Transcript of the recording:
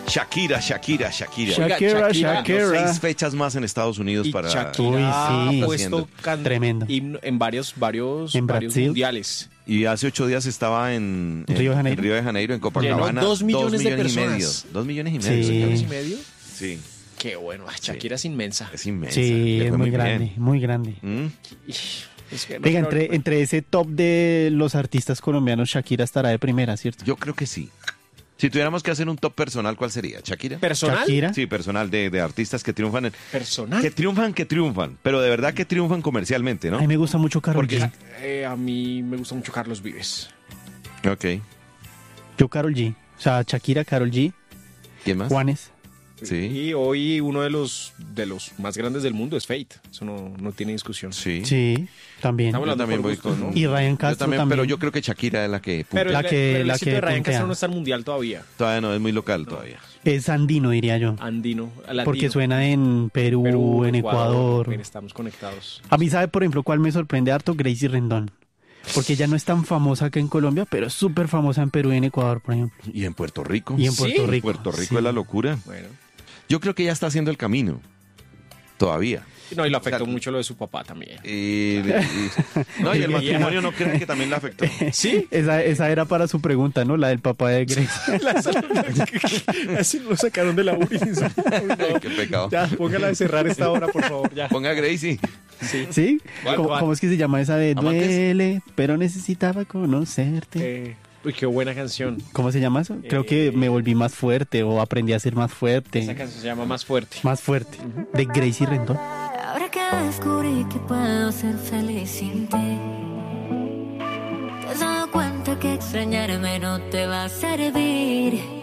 Shakira. Shakira. Shakira. 6 fechas más en Estados Unidos Y para... Shakira Uy, sí. ha puesto Tremendo. himno en varios En Brasil. mundiales. Y hace 8 días estaba en Río de Janeiro. en Río de Janeiro, en Copacabana. Llenó 2 millones de 2 millones y medio. personas. 2 millones y Sí. medio. ¿2 millones y medio? Sí. Qué bueno. Shakira es inmensa. Es inmensa. Sí, Le es fue muy bien. grande, muy grande. Es que no Venga, creo- entre ese top de los artistas colombianos, Shakira estará de primera, ¿cierto? Yo creo que sí. Si tuviéramos que hacer un top personal, ¿cuál sería? ¿Shakira? ¿Personal? Shakira. Sí, personal de artistas que triunfan. ¿Personal? Que triunfan, pero de verdad que triunfan comercialmente, ¿no? A mí me gusta mucho Karol Porque- G. A mí me gusta mucho Carlos Vives. Ok. Yo Karol G. O sea, Shakira, Karol G, ¿Quién más? Juanes. Sí. Y hoy uno de los más grandes del mundo es Fate. Eso no tiene discusión. Sí. Sí, también. Estamos Yo hablando también por voy gustos, con... ¿no? Y Ryan Yo Castro también, también. pero yo creo que Shakira es la que... Pero La que- el la éxito que de Ryan puntea. Castro no está en mundial todavía. Todavía no, es muy local todavía. Es andino, diría yo. Andino, latino. Porque suena en Perú, en Ecuador. También estamos conectados. A mí, ¿sabe, por ejemplo, cuál me sorprende harto? Gracie Rendón. Porque ella no es tan famosa acá en Colombia, pero es súper famosa en Perú y en Ecuador, por ejemplo. Y en Puerto Rico. Y en Sí. Puerto Rico. Puerto Rico Sí. es la locura. Bueno. Yo creo que ella está haciendo el camino. Todavía. No, y le afectó O sea, mucho lo de su papá también. No, y el matrimonio no creen que también le afectó. ¿Sí? Esa era para su pregunta, ¿no? La del papá de Gracie. Así lo sacaron de la URI. Qué pecado. Ya, póngala de cerrar esta hora, por favor. Ya. Ponga a Gracie. ¿Sí? ¿Cuál, ¿Cómo, cuál? cómo es que se llama esa de Amantes. duele, pero necesitaba conocerte? Uy, qué buena canción. ¿Cómo se llama eso? Creo que me volví más fuerte o aprendí a ser más fuerte. Esa canción se llama Más Fuerte. Más fuerte. De Gracie Rendón. Ahora que descubrí que puedo ser feliz sin ti, te has dado cuenta que extrañarme no te va a servir.